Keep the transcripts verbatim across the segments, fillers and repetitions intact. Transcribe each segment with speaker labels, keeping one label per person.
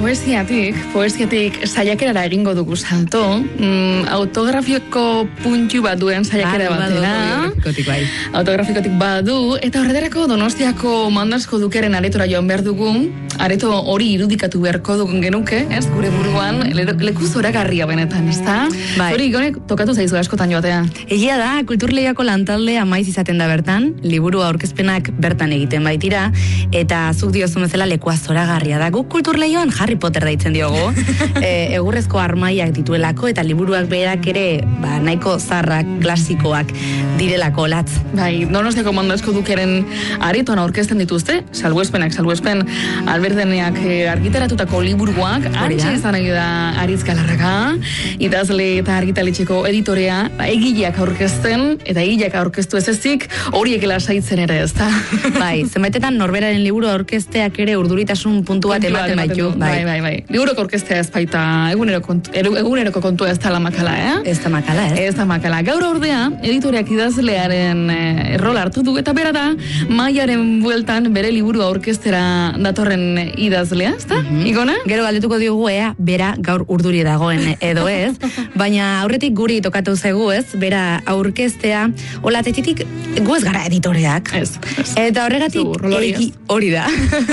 Speaker 1: poesiatik, poesiatik saiakerara egingo dugu salto, mm, autografiko puntu bat duen saiakera
Speaker 2: ah,
Speaker 1: batera.
Speaker 2: Autografikotik bai.
Speaker 1: Autografikotik badu, eta horretarako Donostiako Mandasko Dukeren aretora joan behar dugu, areto hori irudikatu beharko dugun genuke, ez, gure buruan, leku zoragarria benetan, ez da?
Speaker 2: Bai.
Speaker 1: Hori, gonek, tokatu zaizu askotan joatea.
Speaker 2: Egia da, Kulturlehiako lantaldea maiz izaten da bertan, liburu aurkezpenak bertan egiten baitira, eta zuk diozu bezala lekua zoragarria da. Guk Kulturleioan Harry Potter daitzen diogu, e, egurrezko armaiak dituelako, eta liburuak berak ere, ba, nahiko zarrak, klasikoak direlako latz.
Speaker 1: Bai, Donostiako Mandasko Dukeren aretoan aurkezten dituzte, salbuespenak, salbuespen alberdeneak e, argitaratutako liburuak, antxe izan nahi da Aritz Galarraga, idazle eta argitaletxeko editorea, ba, egileak aurkezten, eta egileak aurkeztu ez ezik, horiek lasaitzen ere, ez da?
Speaker 2: Bai, zenbaitetan norberaren liburu aurkezteak ere urduritasun puntu bat ematen baitu.
Speaker 1: Bai, bai, bai. Liburuko aurkeztea ez baita egunero kontu, eguneroko kontua ez da la makala, eh?
Speaker 2: Ez da makala, ez?
Speaker 1: Ez da makala. Gaur ordea, editoreak idazlearen eh, rol hartu du, eta bera da, Maiaren bueltan bere liburu aurkeztera datorren idazlea, ez da? Mm-hmm. Igona?
Speaker 2: Gero galdetuko diogu ea, bera gaur urduri dagoen edo ez, baina aurretik guri tokatu zegu ez, bera aurkeztea, hola tetitik gu ez gara editoreak.
Speaker 1: Ez. ez.
Speaker 2: Eta horregatik egi, hori da.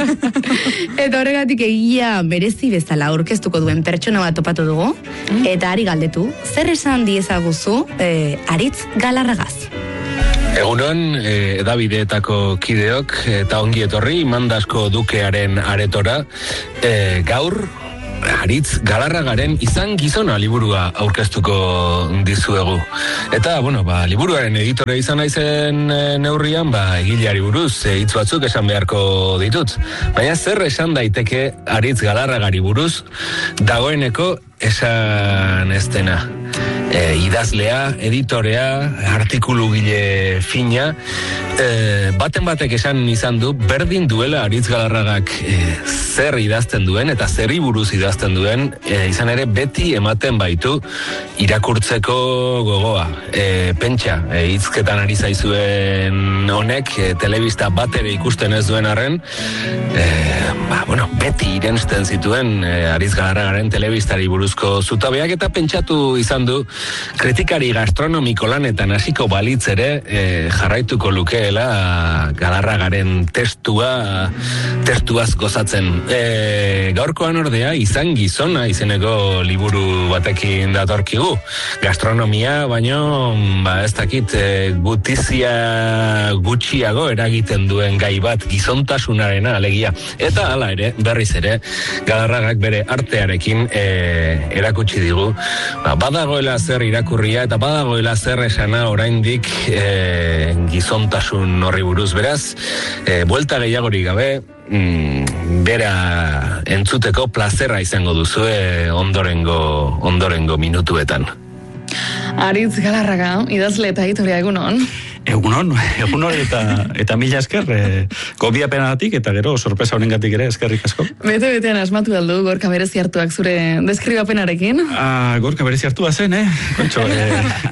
Speaker 2: Eta horregatik egia merezi bezala aurkeztuko duen pertsona bat topatu dugu, mm. eta ari galdetu, zer esan diezaguzu eh, Aritz Galarragaz?
Speaker 3: Egunon, eh, edabideetako kideok eta ongi etorri Mandasko Dukearen aretora, eh, gaur Aritz Galarragaren izan gizona liburua aurkeztuko dizuegu. Eta, bueno, ba, liburuaren editore izan naizen e, neurrian, ba, egileari buruz e, hitz batzuk esan beharko ditut. Baina zer esan daiteke Aritz Galarragari buruz dagoeneko esan ez dena. E, idazlea, editorea, artikulugile fina, e, baten batek esan izan du, berdin duela Aritz Galarragak e, zer idazten duen eta zerri buruz idazten duen, e, izan ere beti ematen baitu irakurtzeko gogoa. E, pentsa, e, hitzketan ari zaizuen honek, e, telebista bat ere ikusten ez duen arren, e, ba, bueno, beti irensten zituen e, Aritz Galarragaren telebistari buruzko zutabeak, eta pentsatu izan du, kritikari gastronomiko lanetan hasiko balitz ere e, jarraituko lukeela Galarragaren testua testuaz gozatzen. E, gaurkoan ordea izan gizona izeneko liburu batekin datorkigu. Gastronomia, baino ba, ez dakit e, gutizia gutxiago eragiten duen gai bat, gizontasunarena alegia. Eta hala ere, berriz ere, Galarragak bere artearekin e, erakutsi digu. Ba, badagoela zer irakurria eta badagoela zer esana oraindik e, gizontasun horri buruz. Beraz, e, buelta gehiagorik gabe, mm, bera entzuteko plazerra izango duzue ondorengo, ondorengo minutuetan.
Speaker 1: Aritz Galarraga, idazle eta editorea egunon.
Speaker 4: Egunon, egunon eta, eta mila esker, e, gobiapenatik eta gero sorpresa honengatik ere eskerrik asko.
Speaker 1: Bete-betean asmatu aldu gorka berezi hartuak zure deskribapenarekin?
Speaker 4: Ah, gorka berezi hartua zen, eh? Kontxo, e,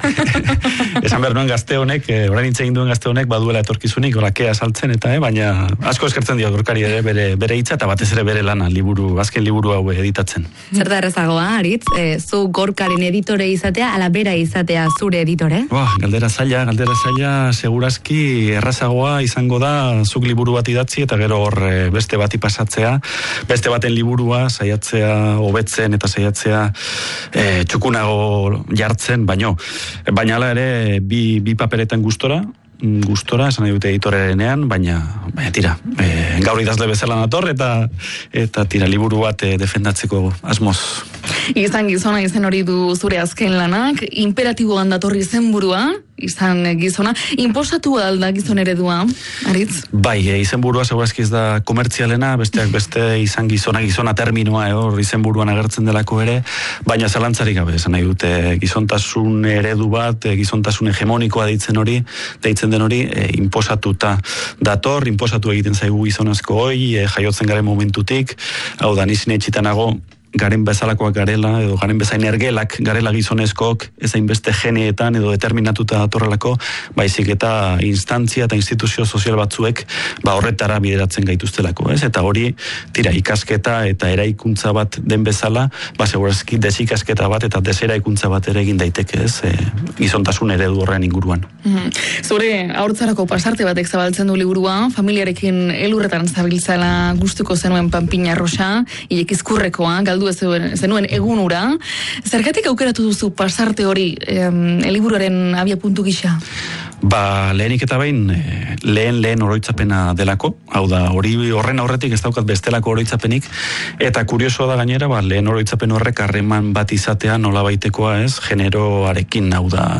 Speaker 4: esan behar nuen gazte honek, e, orain hitz egin duen gazte honek baduela etorkizunik, olakea saltzen eta, eh? Baina asko eskertzen dio gorkari ere bere, bere hitza eta batez ere bere lana, liburu, azken liburu hau editatzen.
Speaker 2: Zer da errezagoa, Aritz? E, zu gorkaren editore izatea, ala bera izatea zure editore?
Speaker 4: Boa, galdera zaila, galdera zaila, segurazki errazagoa izango da zuk liburu bat idatzi eta gero hor beste bati pasatzea, beste baten liburua saiatzea hobetzen eta saiatzea e, txukunago jartzen, baino baina hala ere bi, bi paperetan gustora gustora, esan nahi dute editorenean, baina, baina tira, e, gaur idazle bezala nator eta eta tira liburu bat e, defendatzeko asmoz.
Speaker 1: Izan gizona izen hori du zure azken lanak, imperatiboan datorri izenburua, izan gizona, inposatu alda gizon eredua, Aritz?
Speaker 4: Bai, e, izenburua segurazki ez da komertzialena, besteak beste izan gizona, gizona terminoa, e, hor izenburuan agertzen delako ere, baina zalantzarik gabe, esan nahi dute gizontasun eredu bat, e, gizontasun hegemonikoa deitzen hori, deitzen den hori, e, inposatuta dator, inposatu egiten zaigu gizonazko hoi, e, jaiotzen garen momentutik, hau da, nizine etxitanago, garen bezalakoak garela, edo garen bezain ergelak garela gizonezkook, ezain beste geneetan edo determinatuta datorrelako, baizik eta instantzia eta instituzio sozial batzuek ba horretara bideratzen gaituztelako, ez? Eta hori, tira, ikasketa eta eraikuntza bat den bezala, ba segurazki desikasketa bat eta deseraikuntza bat ere egin daiteke, ez? E, gizontasun eredu horren inguruan.
Speaker 1: Mm-hmm. Zure haurtzarako pasarte batek zabaltzen du liburua, familiarekin elurretan zabiltzala gustuko zenuen Panpina Rosa, ilekizkurrekoa, galdu ez zenuen egunura. Zergatik aukeratu duzu pasarte hori em, liburuaren abia puntu gisa?
Speaker 4: Ba, lehenik eta behin, lehen lehen oroitzapena delako, hau da, hori horren aurretik ez daukat bestelako oroitzapenik, eta kuriosoa da gainera, ba, lehen oroitzapen horrek harreman bat izatea nola baitekoa ez, generoarekin, hau da,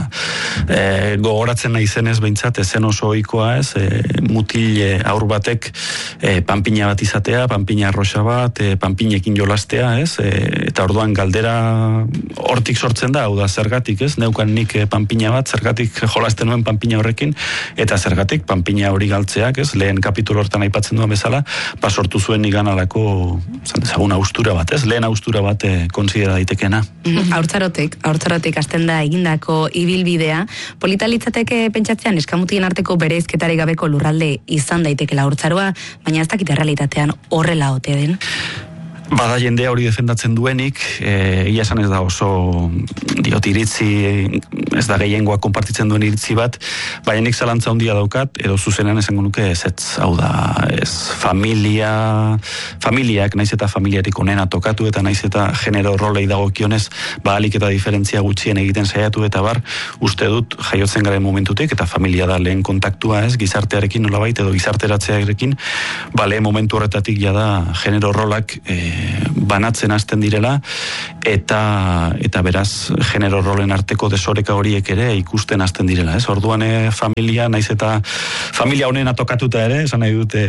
Speaker 4: e, gogoratzen nahi zenez behintzat, ezen oso ohikoa ez, e, mutil e, aur batek e, panpina bat izatea, panpina rosa bat, e, panpinekin jolastea ez, e, eta orduan galdera hortik sortzen da, hau da, zergatik ez, neukan nik e, panpina bat, zergatik jolasten nuen panpina horrekin, eta zergatik panpina hori galtzeak, ez, lehen kapitulo hortan aipatzen duan bezala, ba sortu zuen nigan alako, zan dezagun, austura bat, ez, lehen austura bat e, konsidera daitekena.
Speaker 2: Mm-hmm. Haurtzarotik, haurtzarotik hasten da egindako ibilbidea, politalitzateke pentsatzean eskamutien arteko bereizketarik gabeko lurralde izan daitekela haurtzaroa, baina ez dakite realitatean horrela ote den.
Speaker 4: Bada jendea hori defendatzen duenik, e, ia esan ez da oso diot iritzi, ez da gehiengoa konpartitzen duen iritzi bat, baina nik zalantza handia daukat, edo zuzenean esango nuke ez, hau da, ez familia, familiak, naiz eta familiarik onena tokatu, eta naiz eta genero rolei dagokionez, ba alik eta diferentzia gutxien egiten saiatu, eta bar, uste dut jaiotzen garen momentutik, eta familia da lehen kontaktua ez, gizartearekin nolabait, edo gizarteratzearekin, ba lehen momentu horretatik jada genero rolak e, banatzen hasten direla, eta eta beraz genero rolen arteko desoreka horiek ere ikusten hasten direla, ez? Orduan e, familia, naiz eta familia honena tokatuta ere, esan nahi dute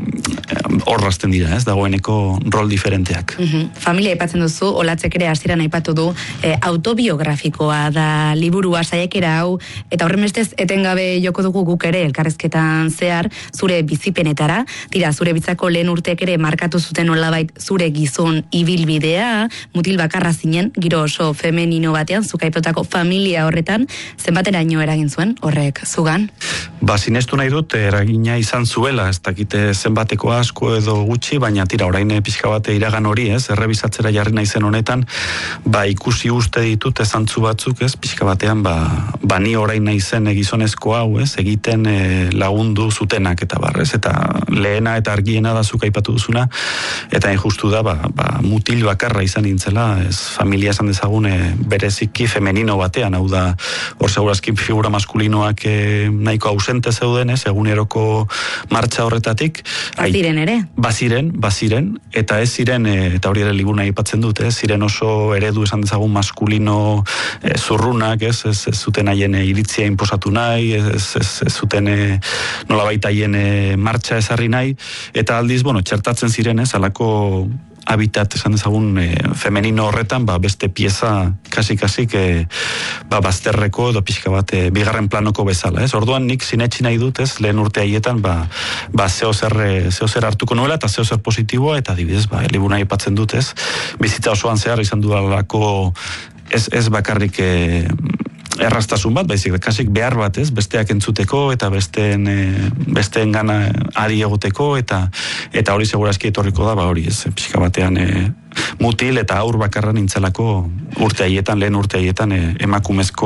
Speaker 4: horrazten dira, ez? Dagoeneko rol diferenteak.
Speaker 2: Mm-hmm. Familia aipatzen duzu, Olatzek ere hasieran aipatu du, e, autobiografikoa da liburua saiakera hau, eta horren bestez etengabe joko dugu guk ere elkarrezketan zehar, zure bizipenetara, tira, zure bitzako lehen urteek ere markatu zuten nolabait zure gizon ibilbidea, mutil bakarra zinen, giro oso femenino batean, zuk aipatutako familia horretan, zenbateraino eragin zuen horrek zugan?
Speaker 4: Ba, sinestu nahi dut, eragina izan zuela, ez dakite zenbateko asko edo gutxi, baina tira, orain pixka bate iragan hori, ez, errebizatzera jarri naizen honetan, ba, ikusi uste ditut ezantzu batzuk, ez, pixka batean, ba, ba ni orain naizen gizonezko hau, ez, egiten e, lagundu zutenak eta barrez, eta lehena eta argiena da zuk aipatu duzuna, eta injustu da, ba, ba, mutil bakarra izan nintzela, ez, familia esan dezagun e, bereziki femenino batean, hau da, hor segurazki figura maskulinoak e, nahiko ausente zeuden, ez, eguneroko martxa horretatik.
Speaker 2: Baziren ere?
Speaker 4: Baziren, baziren, eta ez ziren, e, eta hori ere libuna aipatzen dut, ez, ziren oso eredu esan dezagun maskulino e, zurrunak, ez, ez, ez zuten haien e, iritzia inposatu nahi, ez, ez, ez, ez zuten e, nolabait haien e, martxa ezarri nahi, eta aldiz, bueno, txertatzen ziren, ez, alako habitat esan dezagun e, femenino horretan, ba, beste pieza kasik-kasik e, ba, bazterreko edo pixka bat e, bigarren planoko bezala, ez? Orduan nik sinetxi nahi dut, ez, lehen urte haietan, ba, ba zeo zer, zeo zer hartuko nuela eta zeo zer positiboa, eta adibidez, ba, libuna aipatzen dut, ez? Bizitza osoan zehar izan dualako ez, ez bakarrik e, erraztasun bat, baizik, kasik behar bat, ez, besteak entzuteko, eta besteen, e, besteen gana ari egoteko, eta eta hori segurazki etorriko da, ba hori, ez, pixka batean e, mutil eta aur bakarra nintzelako urte haietan, lehen urte haietan e, emakumezko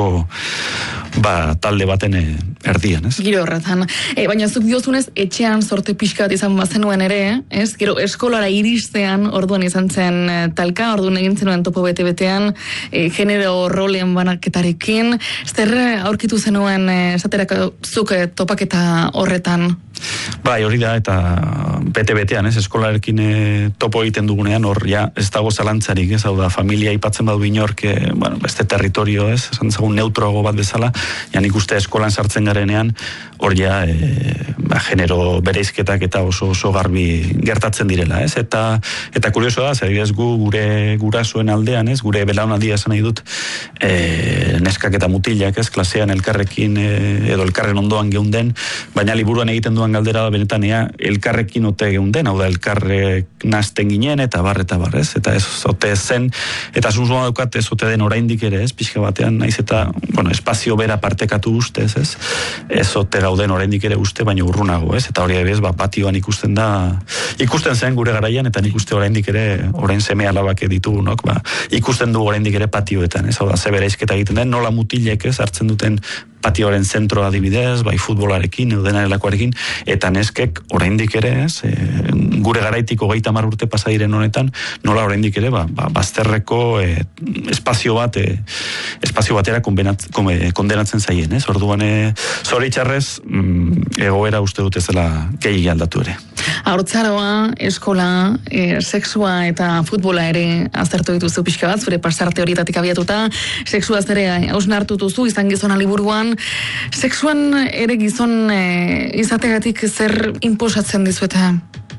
Speaker 4: ba, talde baten e, erdian, ez?
Speaker 1: Giro horretan. E, baina zuk diozunez, etxean sorte pixka bat izan bazenuen ere, ez? Gero eskolara iristean orduan izan zen e, talka, orduan egin zenuen topo bete-betean, e, genero rolen banaketarekin, zer aurkitu zenuen e, esaterako zuk e, topaketa horretan?
Speaker 4: Bai, hori da, eta bete-betean, ez, eskolarekin e, topo egiten dugunean, hor ja ez dago zalantzarik, ez, hau da, familia aipatzen badu inork, e, bueno, beste territorio, ez, esan zagun neutroago bat bezala, ja nik uste eskolan sartzen garenean, hor ja, e, ba, genero bereizketak eta oso oso garbi gertatzen direla, ez, eta eta kurioso da, zer ez gu gure gurasoen aldean, ez, gure belaunaldia esan nahi dut, e, neskak eta mutilak, ez, klasean elkarrekin, e, edo elkarren ondoan geunden, baina liburuan egiten duan dudan galdera da benetan ea elkarrekin ote geunden, hau da elkarrek nazten ginen eta bar eta bar, ez? Eta ez ote zen, eta susmoa daukat ez ote den oraindik ere, ez? Pixka batean naiz eta, bueno, espazio bera partekatu ustez, ez? Ez ote gauden oraindik ere uste, baina urrunago, ez? Eta hori ebez, ba, patioan ikusten da, ikusten zen gure garaian, eta nik uste oraindik ere, orain seme alabak ditugunok, ba, ikusten du oraindik ere patioetan, ez? Hau da, ze bereizketa egiten den, nola mutilek, ez? Hartzen duten patioaren zentro adibidez, bai futbolarekin, edo denarelakoarekin, eta neskek oraindik ere, ez, e, gure garaitik hogeita hamar urte pasa diren honetan, nola oraindik ere, ba, ba, bazterreko e, espazio bat, e, espazio batera kondenatzen zaien, ez? Orduan, e, zoritxarrez, mm, egoera uste dut ez dela gehi aldatu ere.
Speaker 1: Haurtzaroa, eskola, e, sexua eta futbola ere aztertu dituzu pixka bat, zure pasarte horietatik abiatuta, sexua ere hausnartu duzu, izan gizona liburuan, sexuan ere gizon e, izategatik zer inposatzen dizueta?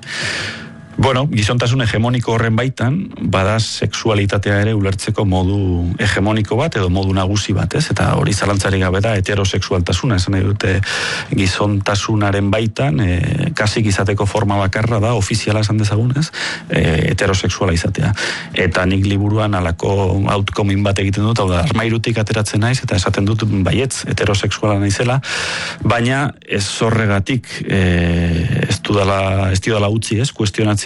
Speaker 4: Bueno, gizontasun hegemoniko horren baitan, bada sexualitatea ere ulertzeko modu hegemoniko bat edo modu nagusi bat, ez? Eta hori zalantzari gabe da heterosexualtasuna, esan nahi dute gizontasunaren baitan, e, kasik izateko forma bakarra da, ofiziala esan dezagun, ez? E, heterosexuala izatea. Eta nik liburuan alako outcomein bat egiten dut, hau da, armairutik ateratzen naiz, eta esaten dut baietz, heterosexuala naizela, baina ez horregatik e, ez dudala, ez dudala utzi, ez? Kuestionatzen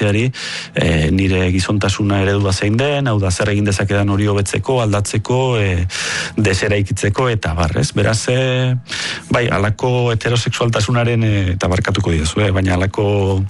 Speaker 4: E, nire gizontasuna eredua zein den, hau da zer egin dezakedan hori hobetzeko, aldatzeko, e, deseraikitzeko eta barrez. Beraz, e, bai, alako heterosexualtasunaren, e, eta barkatuko dizu, e, baina alako,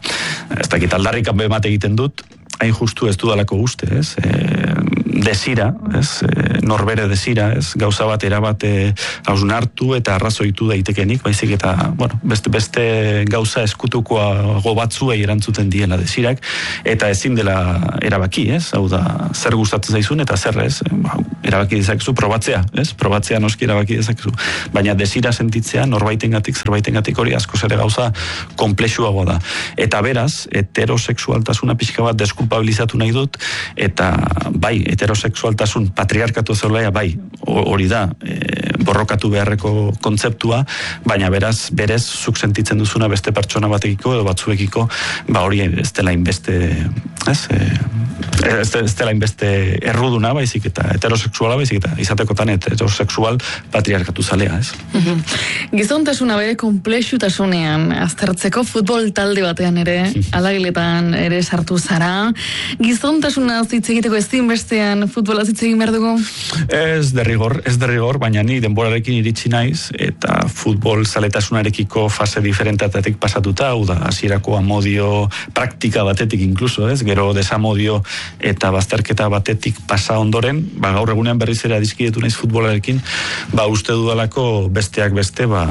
Speaker 4: ez dakit, aldarrik emate egiten dut, hain justu ez dudalako uste, ez? E, desira, ez? E, norbere desira, ez? Gauza bat erabat hausnartu eta arrazoitu daitekenik, baizik eta, bueno, beste, beste gauza eskutukoago batzuei erantzuten diela desirak, eta ezin dela erabaki, ez? Hau da, zer gustatzen zaizun eta zer ez? Erabaki dezakezu, probatzea, ez? Probatzea noski erabaki dezakezu. Baina desira sentitzea norbaitengatik, zerbaitengatik hori askoz ere gauza konplexuago da. Eta beraz, heterosexualtasuna pixka bat deskulpabilizatu nahi dut, eta bai, heterosexualtasun patriarkatu zeolaia, bai, hori da, e, borrokatu beharreko kontzeptua, baina beraz, berez, zuk sentitzen duzuna beste pertsona batekiko edo batzuekiko, ba hori ez dela inbeste, ez, e, ez, ez dela inbeste erruduna, baizik eta heterosexuala, baizik eta izatekotan heterosexual patriarkatu zalea, ez?
Speaker 1: Gizontasuna bere konplexutasunean aztertzeko futbol talde batean ere, alagiletan ere sartu zara, gizontasuna hitz egiteko ezin bestean futbola hitz egin behar dugu?
Speaker 4: Ez derrigor, ez derrigor, baina ni denborarekin iritsi naiz, eta futbol zaletasunarekiko fase diferentetatik pasatuta, hau da, hasierako amodio praktika batetik inkluso, ez? Gero desamodio eta bazterketa batetik pasa ondoren, ba gaur egunean berriz ere adiskidetu naiz futbolarekin, ba uste dudalako besteak beste, ba,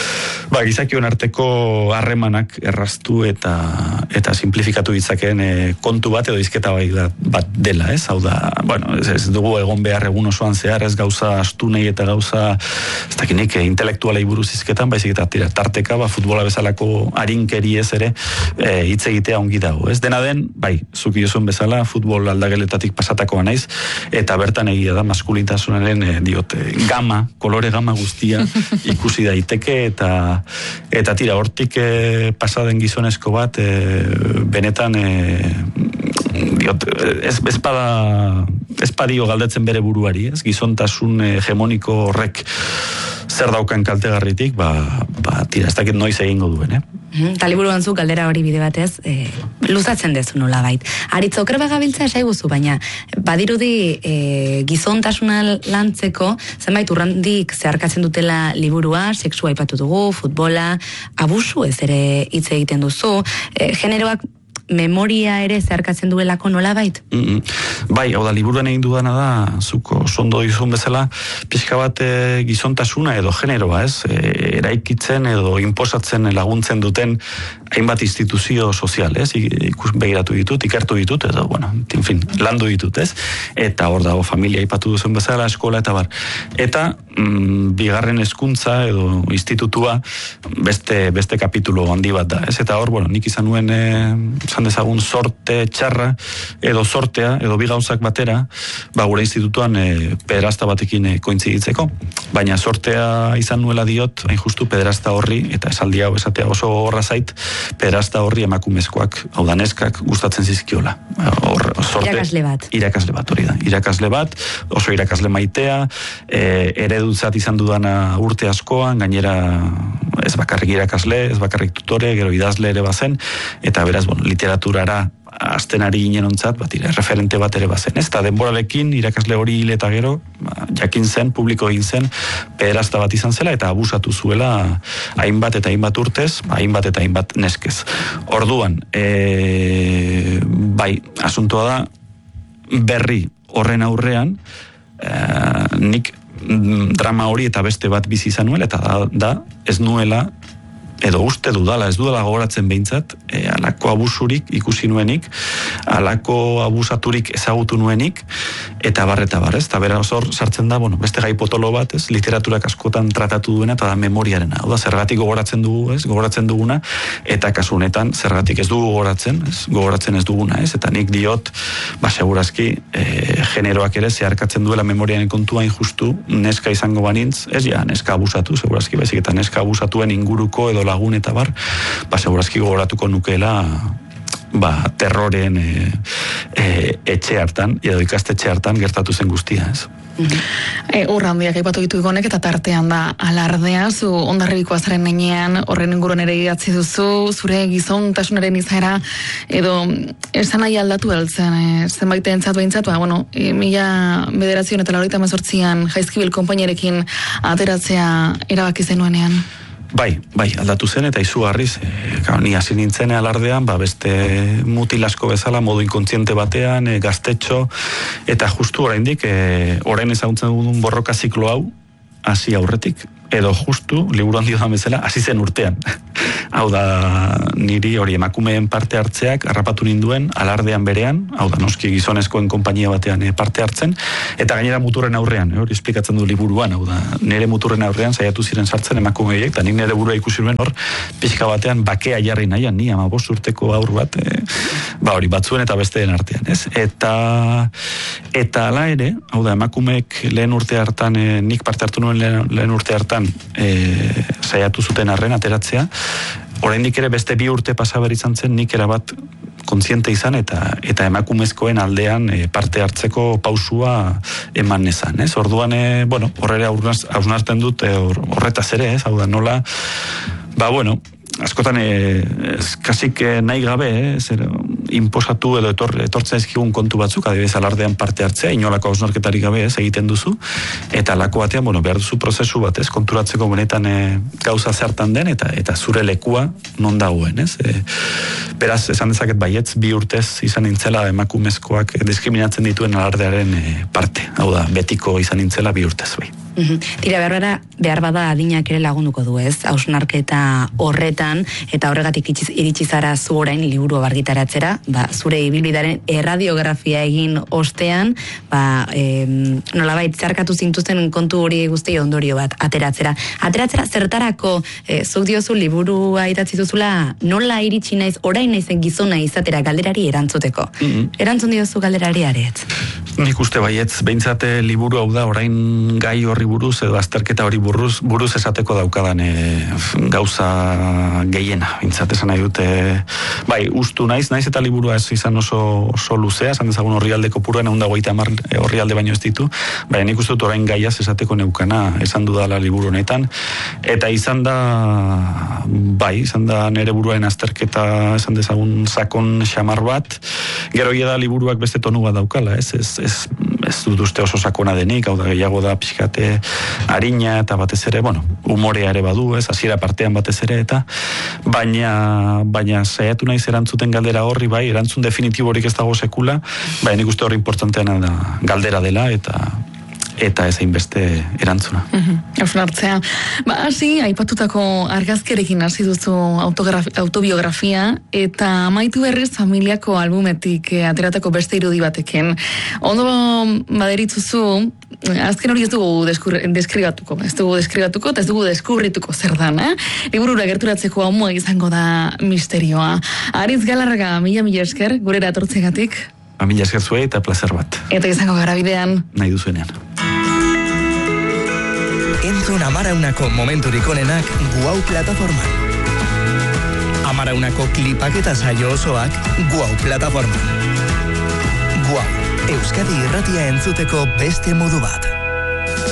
Speaker 4: ba gizakion arteko harremanak erraztu eta eta simplifikatu ditzakeen e, kontu bat edo izketa bai bat dela, ez? Hau da, bueno, ez, ez dugu egon behar egun osoan zehar, ez gauza astunei eta gauza, ez dakinik, intelektualei buruz izketan, baizik eta tira, tarteka, ba, futbola bezalako harinkeri ez ere, e, hitz egitea ongi dago, ez? Dena den, bai, zuki jozuen bezala, futbol aldageletatik pasatakoa naiz, eta bertan egia da, maskulintasunaren, e, diot, gama, kolore gama guztia ikusi daiteke, eta eta tira, hortik e, pasaden gizonezko bat, e, benetan, e, diot, ez, ez bada, ez badio galdetzen bere buruari, ez? Gizontasun hegemoniko horrek zer daukan kaltegarritik, ba, ba tira, ez dakit noiz egingo duen, eh?
Speaker 2: Eta liburuan zu galdera hori bide batez, e, luzatzen dezu nola bait. Aritz, okreba gabiltza esai guzu, baina badirudi e, gizontasuna lantzeko, zenbait urrandik zeharkatzen dutela liburua, sexua aipatu dugu, futbola, abusu ez ere hitz egiten duzu, e, generoak memoria ere zeharkatzen duelako nolabait?
Speaker 4: Mm-hmm. Bai, hau da, liburuan egin dudana da, zuko sondo dizun bezala, pixka bat e, gizontasuna edo generoa, ez? E, eraikitzen edo inposatzen laguntzen duten hainbat instituzio sozial, ez? Ikus begiratu ditut, ikertu ditut, edo, bueno, en fin, landu ditut, ez? Eta hor dago familia aipatu duzen bezala, eskola eta bar. Eta mm, bigarren hezkuntza edo institutua beste beste kapitulu handi bat da, ez? Eta hor, bueno, nik izan nuen izan dezagun sorte txarra edo sortea edo bi gauzak batera, ba gure institutuan e, pederasta batekin e, kointziditzeko. Baina sortea izan nuela diot, hain justu pederasta horri, eta esaldi hau esatea oso horra zait, pederasta horri emakumezkoak, hau da neskak, gustatzen zizkiola. Hor, sorte,
Speaker 2: irakasle bat.
Speaker 4: Irakasle bat hori da. Irakasle bat, oso irakasle maitea, e, eredutzat izan dudana urte askoan, gainera ez bakarrik irakasle, ez bakarrik tutore, gero idazle ere bazen, eta beraz, bueno, literaturara astenari ginen ontzat, bat ire, referente bat ere bazen, ez? Eta denboralekin, irakasle hori hil eta gero, ba, jakin zen, publiko egin zen, pederasta bat izan zela, eta abusatu zuela hainbat eta hainbat urtez, hainbat eta hainbat neskez. Orduan, e, bai, asuntoa da, berri horren aurrean, e, nik drama hori eta beste bat bizi izan nuela, eta da, da ez nuela, edo uste dudala, ez dudala gogoratzen behintzat, e, alako abusurik ikusi nuenik, alako abusaturik ezagutu nuenik, eta bar eta bar, ez? Eta bera hor sartzen da, bueno, beste gai potolo bat, ez? Literaturak askotan tratatu duena, eta da memoriarena. Hau da, zergatik gogoratzen dugu, ez? Gogoratzen duguna, eta kasu honetan zergatik ez dugu gogoratzen, ez? Gogoratzen ez duguna, ez? Eta nik diot, ba, segurazki, e, generoak ere zeharkatzen duela memoriaren kontua injustu, neska izango banintz, ez ja, neska abusatu, segurazki, baizik, eta neska abusatuen inguruko edo lagun eta bar, ba, segurazki gogoratuko nukeela ba, terroren e, e, etxe hartan, edo ikastetxe hartan gertatu zen guztia, ez?
Speaker 1: E, Urra handiak aipatu ditu igonek eta tartean da alardea, zu ondarribiko azaren nenean horren inguruan ere idatzi duzu, zure gizontasunaren izaera edo esan nahi aldatu eltzen, e, zenbait entzat behintzat, ba, bueno, e, mila bederazion eta laurogeita hemezortzian Jaizkibel konpainierekin ateratzea erabaki zenuenean.
Speaker 4: Bai, bai, aldatu zen eta izugarriz, e, ni hasi nintzen alardean, ba, beste mutil asko bezala, modu inkontziente batean, e, gaztetxo, eta justu oraindik, e, orain ezagutzen dugun borroka ziklo hau, hasi aurretik, edo justu, liburu handi da bezala, hasi zen urtean. Hau da, niri hori emakumeen parte hartzeak harrapatu ninduen alardean berean, hau da, noski gizonezkoen konpainia batean parte hartzen, eta gainera muturren aurrean, hori esplikatzen du liburuan, hau da, nire muturren aurrean saiatu ziren sartzen emakumeiek, eta nik nire burua ikusi nuen hor, pixka batean bakea jarri nahian, ni ama bost urteko aur bat, e, ba hori, batzuen eta besteen artean, ez? Eta, eta ala ere, hau da, emakumeek lehen urte hartan, e, nik parte hartu nuen lehen, lehen urte hartan, e, saiatu zuten arren ateratzea, oraindik ere beste bi urte pasa behar izan zen, nik erabat kontziente izan eta eta emakumezkoen aldean e, parte hartzeko pausua eman nezan, ez? Orduan, e, bueno, horrela hausnartzen dut e, horretaz ere, ez? Hau da, nola, ba, bueno, askotan e, ez, kasik nahi gabe, eh, zer, imposatu edo etor, etortzen ezkigun kontu batzuk, adibidez alardean parte hartzea, inolako hausnarketarik gabe, ez, egiten duzu, eta lako batean, bueno, behar duzu prozesu bat, ez, konturatzeko benetan e, gauza zertan den, eta eta zure lekua non dagoen, ez? E, beraz, esan dezaket baietz, bi urtez izan nintzela emakumezkoak diskriminatzen dituen alardearen e, parte, hau da, betiko izan nintzela bi urtez, bai.
Speaker 2: Tira, behar, behar bada adinak ere lagunduko du, ez? Hausnarketa horretan, eta horregatik iritsi zara zu orain liburu argitaratzera, ba, zure ibilbidaren erradiografia egin ostean, ba, e, nolabait zarkatu zintuzten kontu hori guzti ondorio bat ateratzera. Ateratzera zertarako e, zuk diozu liburua idatzi duzula, nola iritsi naiz orain naizen gizona izatera galderari erantzuteko. Mm-hmm. Erantzun diozu galderari aretz?
Speaker 4: Nik uste baietz, behintzate liburu hau da orain gai horri buruz edo azterketa hori buruz, buruz esateko daukadan e, gauza gehiena, behintzat esan nahi dute, bai, ustu naiz, naiz eta liburua ez izan oso, oso luzea, esan dezagun horrialde kopuruen, egun dagoita amar horrialde baino ez ditu, bai, nik uste dut orain gaiaz esateko neukana, esan dudala liburu honetan, eta izan da, bai, izan da nere buruaren azterketa, esan dezagun sakon xamar bat, gero da liburuak beste tonu bat daukala, ez, ez, ez, ez dut uste oso sakona denik, hau da gehiago da pixkate harina eta batez ere, bueno, umorea ere badu, ez, hasiera partean batez ere, eta baina, baina saiatu naiz erantzuten galdera horri, bai, erantzun definitiborik ez dago sekula, bai, nik uste horri importantean da galdera dela, eta eta ezein beste erantzuna.
Speaker 1: Hausnartzea. Ba, hasi, aipatutako argazkerekin hasi duzu autobiografia, eta amaitu berriz familiako albumetik eh, ateratako beste irudi batekin. Ondo baderitzuzu, azken hori ez dugu deskribatuko, ez dugu deskribatuko, eta ez dugu deskubrituko zer dan, eh? Liburura gerturatzeko haumua izango da misterioa. Aritz Galarraga, mila mila esker, gurera atortzegatik.
Speaker 4: Ba, mila esker zuei eta plazer bat.
Speaker 1: Eta izango gara bidean.
Speaker 4: Nahi duzuenean.
Speaker 5: Entzun Amaraunako momenturik onenak Guau plataforman. Amaraunako klipak eta saio osoak Guau plataforman. Guau, Euskadi irratia entzuteko beste modu bat.